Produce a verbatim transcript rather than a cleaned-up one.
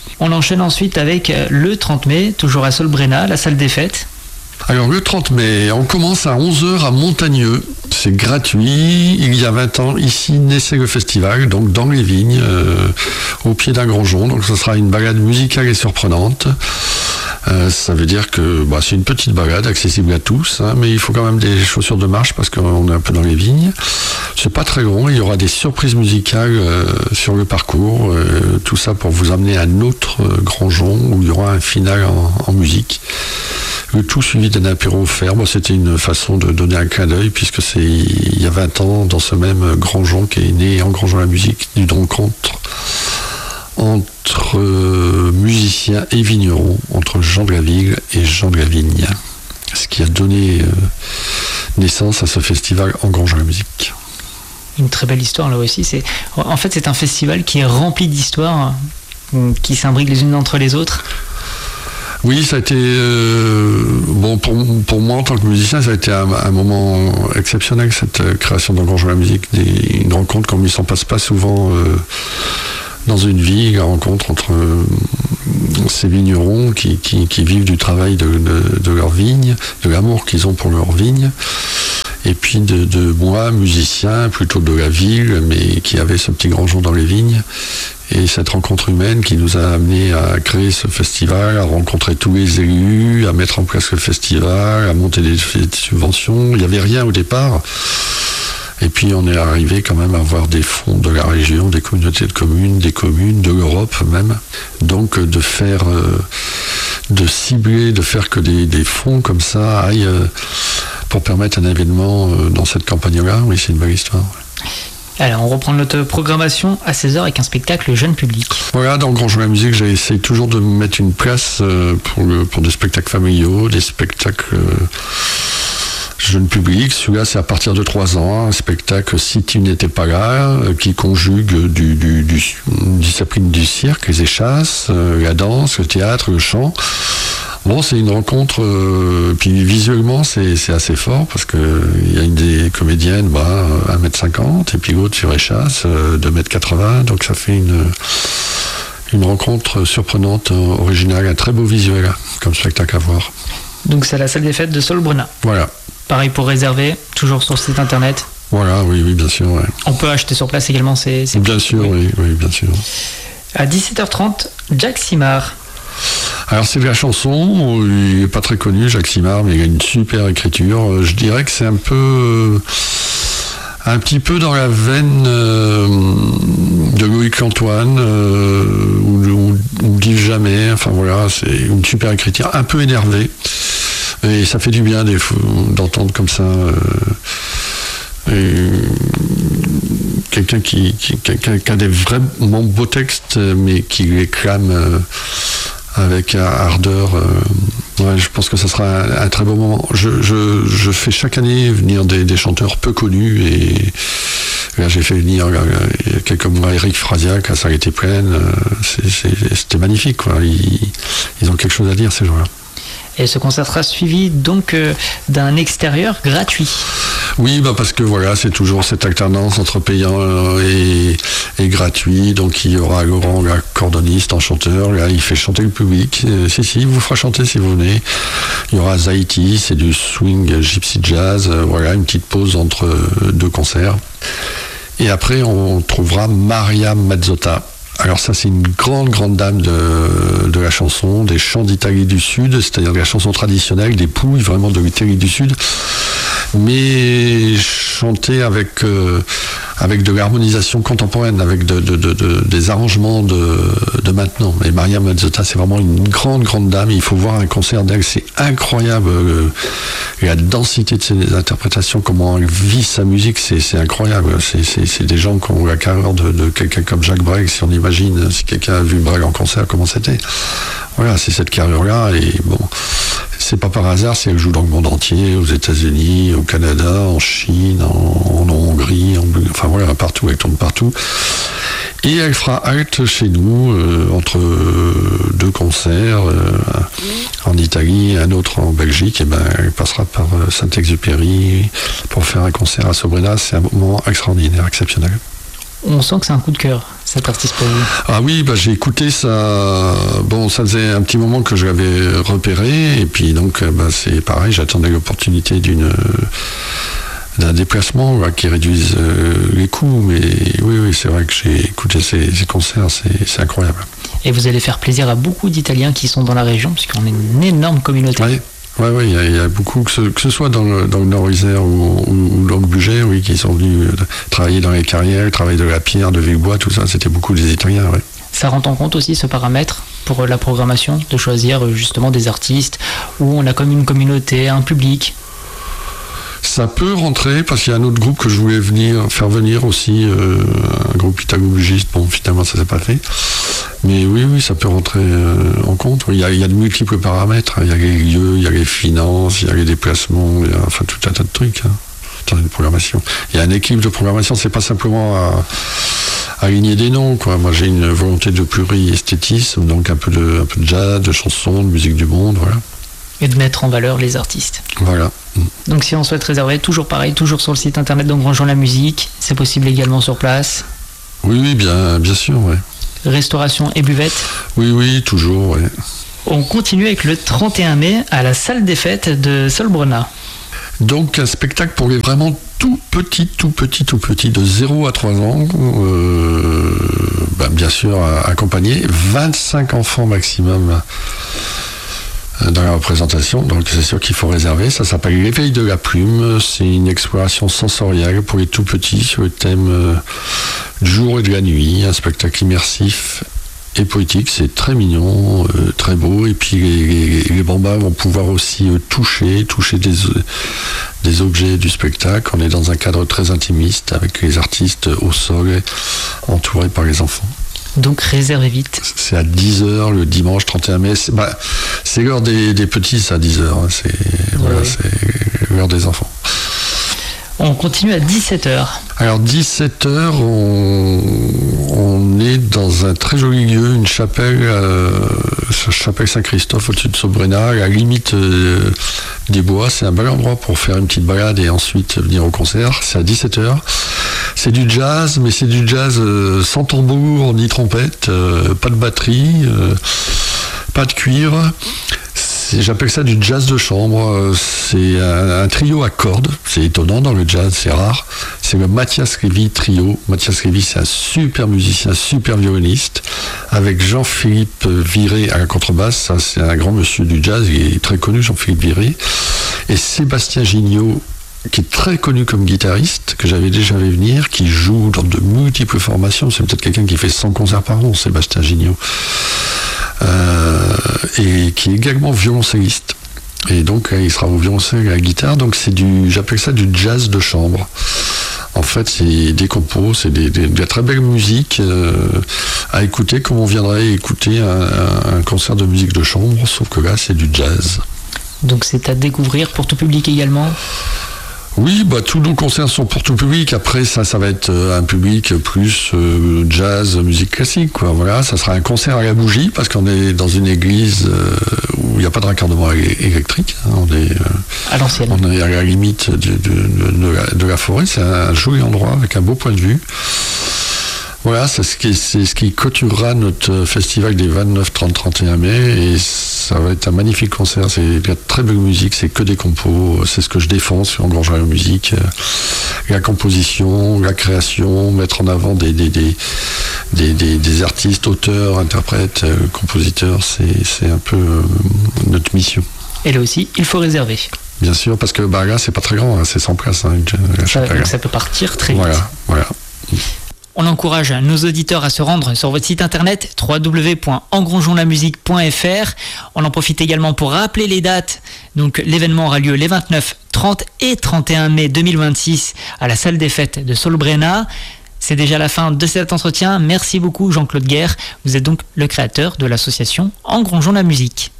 On enchaîne ensuite avec le trente mai, toujours à Solbrena, la salle des fêtes. Alors le trente mai, on commence à onze heures à Montagneux. C'est gratuit. Il y a vingt ans, ici naissait le festival, donc dans les vignes, euh, au pied d'un grand jonc. Donc ce sera une balade musicale et surprenante. Euh, ça veut dire que bah, c'est une petite balade accessible à tous, hein, mais il faut quand même des chaussures de marche parce qu'on est un peu dans les vignes. C'est pas très long, il y aura des surprises musicales euh, sur le parcours, euh, tout ça pour vous amener à un autre euh, grand jonc où il y aura un final en, en musique. Le tout suivi d'un apéro offert. Bon, c'était une façon de donner un clin d'œil puisque c'est il y a vingt ans dans ce même grand jonc qui est né en grand jonc la musique d'une rencontre entre euh, musiciens et vignerons, entre Jean de la Ville et Jean de la Vigne, ce qui a donné euh, naissance à ce festival en grand jonc la musique. Une très belle histoire là aussi. C'est, en fait, c'est un festival qui est rempli d'histoires, qui s'imbriquent les unes entre les autres. Oui, ça a été euh, bon pour, pour moi en tant que musicien, ça a été un, un moment exceptionnel cette euh, création d'un grand jonc la musique, des, une rencontre comme il s'en passe pas souvent euh, dans une vie, la rencontre entre euh, ces vignerons qui, qui, qui vivent du travail de, de, de leur vigne, de l'amour qu'ils ont pour leur vigne. Et puis de, de moi, musicien, plutôt de la ville, mais qui avait ce petit grand jonc dans les vignes. Et cette rencontre humaine qui nous a amené à créer ce festival, à rencontrer tous les élus, à mettre en place le festival, à monter des, des subventions. Il n'y avait rien au départ. Et puis on est arrivé quand même à avoir des fonds de la région, des communautés de communes, des communes, de l'Europe même. Donc de faire, euh, de cibler, de faire que des, des fonds comme ça aillent euh, pour permettre un événement euh, dans cette campagne-là. Oui, c'est une belle histoire. Alors, on reprend notre programmation à seize heures avec un spectacle jeune public. Voilà, dans Grand Jonc la musique, j'essaie toujours de mettre une place euh, pour, le, pour des spectacles familiaux, des spectacles euh, jeune public. Celui-là, c'est à partir de trois ans, un spectacle Si tu n'étais pas là, euh, qui conjugue du, du, du, une discipline du cirque, les échasses, euh, la danse, le théâtre, le chant. Bon, c'est une rencontre, euh, puis visuellement c'est, c'est assez fort parce que il y a une des comédiennes, bah, un mètre cinquante, et puis l'autre sur échasse, euh, deux mètres quatre-vingts, donc ça fait une, une rencontre surprenante, originale, un très beau visuel comme spectacle à voir. Donc c'est à la salle des fêtes de Solbrena. Voilà. Pareil pour réserver, toujours sur le site internet. Voilà, oui, oui, bien sûr. Ouais. On peut acheter sur place également, c'est, c'est bien sûr, oui, oui, bien sûr. À dix-sept heures trente, Jacques Simard. Alors c'est de la chanson, il n'est pas très connu, Jacques Simard, mais il a une super écriture. Je dirais que c'est un peu, un petit peu dans la veine euh, de Loïc Antoine, euh, ou, ou, ou Dis jamais, enfin voilà, c'est une super écriture, un peu énervée. Et ça fait du bien des, d'entendre comme ça euh, et, quelqu'un qui, qui, quelqu'un qui a des vraiment beaux textes, mais qui les clame euh, avec ardeur. Euh, ouais, je pense que ça sera un, un très beau moment. Je, je, je fais chaque année venir des, des chanteurs peu connus et là j'ai fait venir il y a quelques mois Eric Frasiac à Salle était pleine. C'est, c'est, c'était magnifique, quoi. Ils, ils ont quelque chose à dire, ces gens-là. Et ce concert sera suivi donc euh, d'un extérieur gratuit. Oui, bah parce que voilà, c'est toujours cette alternance entre payant et, et gratuit. Donc il y aura Laurent, la cordoniste, en chanteur. Là, il fait chanter le public. Euh, si, si, il vous fera chanter si vous venez. Il y aura Zaïti, c'est du swing gypsy jazz. Euh, voilà, une petite pause entre euh, deux concerts. Et après, on trouvera Maria Mazzotta. Alors ça, c'est une grande, grande dame de, de la chanson, des chants d'Italie du Sud, c'est-à-dire de la chanson traditionnelle, des pouilles vraiment de l'Italie du Sud, mais chantée avec, euh, avec de l'harmonisation contemporaine, avec de, de, de, de, des arrangements de, de maintenant. Et Maria Mazzotta, c'est vraiment une grande, grande dame. Il faut voir un concert d'elle, c'est incroyable. Euh, la densité de ses interprétations, comment elle vit sa musique, c'est, c'est incroyable. C'est, c'est, c'est des gens qui ont la carrière de, de quelqu'un comme Jacques Brel, si on imagine, si quelqu'un a vu Brel en concert, comment c'était. Voilà, c'est cette carrière-là. Et bon, c'est pas par hasard si elle joue dans le monde entier, aux États-Unis, au Canada, en Chine, en, en Hongrie, en, enfin voilà, partout, elle tourne partout. Et elle fera halte chez nous euh, entre deux concerts euh, en Italie et un autre en Belgique. Et ben, elle passera par euh, Saint-Exupéry pour faire un concert à Solbrena. C'est un moment extraordinaire, exceptionnel. On sent que c'est un coup de cœur, cet artiste pour vous. Ah oui, bah, j'ai écouté ça. Bon, ça faisait un petit moment que je l'avais repéré, et puis donc bah, c'est pareil, j'attendais l'opportunité d'une d'un déplacement là, qui réduise euh, les coûts, mais oui, oui, c'est vrai que j'ai écouté ces, ces concerts, c'est, c'est incroyable. Et vous allez faire plaisir à beaucoup d'Italiens qui sont dans la région, puisqu'on est une énorme communauté. Oui. Oui, oui, il y, y a beaucoup, que ce, que ce soit dans le, dans le Nord-Isère ou, ou, ou dans le Bugey, oui, qui sont venus travailler dans les carrières, travailler de la pierre, de Villebois, tout ça, c'était beaucoup des Italiens, oui. Ça rentre en compte aussi ce paramètre pour la programmation, de choisir justement des artistes où on a comme une communauté, un public. Ça peut rentrer, parce qu'il y a un autre groupe que je voulais venir, faire venir aussi, euh, un groupe italo-bugiste, bon, finalement, ça s'est pas fait. Mais oui, oui, ça peut rentrer euh, en compte. Il y, a, il y a de multiples paramètres. Il y a les lieux, il y a les finances, il y a les déplacements, il y a enfin tout un tas de trucs hein, dans une programmation. Il y a une équipe de programmation, c'est pas simplement à, à aligner des noms, quoi. Moi, j'ai une volonté de pluriesthétisme, donc un peu de, un peu de jazz, de chansons, de musique du monde, voilà. Et de mettre en valeur les artistes. Voilà. Donc si on souhaite réserver, toujours pareil, toujours sur le site internet d'Engrangeons la musique, c'est possible également sur place. Oui, oui, bien, bien sûr, oui. Restauration et buvette. Oui, oui, toujours, oui. On continue avec le trente et un mai à la salle des fêtes de Solbrena. Donc un spectacle pour les vraiment tout petits, tout petits, tout petits, de zéro à trois ans, euh, ben, bien sûr accompagné, vingt-cinq enfants maximum dans la représentation, donc c'est sûr qu'il faut réserver. Ça s'appelle L'éveil de la plume, c'est une exploration sensorielle pour les tout petits sur le thème euh, du jour et de la nuit, un spectacle immersif et poétique, c'est très mignon, euh, très beau, et puis les, les, les bambins vont pouvoir aussi euh, toucher, toucher des, euh, des objets du spectacle. On est dans un cadre très intimiste avec les artistes au sol, entourés par les enfants. Donc réservez vite. C'est à dix heures le dimanche trente et un mai. C'est, bah, c'est l'heure des, des petits, c'est à dix heures. Hein. C'est, oui. Voilà, c'est l'heure des enfants. On continue à dix-sept heures. Alors dix-sept heures, on, on est dans un très joli lieu, une chapelle, euh, chapelle Saint-Christophe au-dessus de Solbrena, à la limite euh, des bois. C'est un bel endroit pour faire une petite balade et ensuite venir au concert. C'est à dix-sept heures. C'est du jazz, mais c'est du jazz euh, sans tambour ni trompette, euh, pas de batterie, euh, pas de cuivre. C'est, j'appelle ça du jazz de chambre. C'est un, un trio à cordes. C'est étonnant dans le jazz, c'est rare. C'est le Mathias Rivi trio. Mathias Rivi, c'est un super musicien, super violoniste, avec Jean-Philippe Viré à la contrebasse. Ça, c'est un grand monsieur du jazz, il est très connu, Jean-Philippe Viré. Et Sébastien Gignot, qui est très connu comme guitariste, que j'avais déjà vu venir, qui joue dans de multiples formations. C'est peut-être quelqu'un qui fait cent concerts par an, Sébastien Gignot. Euh, et qui est également violoncelliste. Et donc il sera au violoncelle et à la guitare. Donc c'est du, j'appelle ça du jazz de chambre. En fait, c'est des compos, c'est des, des, de la très belle musique euh, à écouter comme on viendrait écouter un, un concert de musique de chambre, sauf que là c'est du jazz. Donc c'est à découvrir pour tout public également. Oui, bah, tous nos concerts sont pour tout public. Après, ça, ça va être un public plus euh, jazz, musique classique, quoi. Voilà, ça sera un concert à la bougie parce qu'on est dans une église euh, où il n'y a pas de raccordement électrique. Hein. On est, euh, à l'ancienne. On est à la limite de, de, de, de, la, de la forêt. C'est un joli endroit avec un beau point de vue. Voilà, c'est ce qui, c'est ce qui clôturera notre festival des vingt-neuf, trente, trente et un mai, et ça va être un magnifique concert. C'est de la très belle musique, c'est que des compos, c'est ce que je défends sur Engrangeons la musique. La composition, la création, mettre en avant des, des, des, des, des, des artistes, auteurs, interprètes, compositeurs, c'est, c'est un peu euh, notre mission. Et là aussi, il faut réserver. Bien sûr, parce que bah, là, c'est pas très grand, hein, c'est cent places. Hein, ça, donc ça peut partir très vite. Voilà, voilà. On encourage nos auditeurs à se rendre sur votre site internet w w w point engrangeons la musique point f r. On en profite également pour rappeler les dates. Donc l'événement aura lieu les vingt-neuf, trente et trente et un mai deux mille vingt-six à la salle des fêtes de Solbrena. C'est déjà la fin de cet entretien. Merci beaucoup Jean-Claude Guerre. Vous êtes donc le créateur de l'association Engrangeons la musique.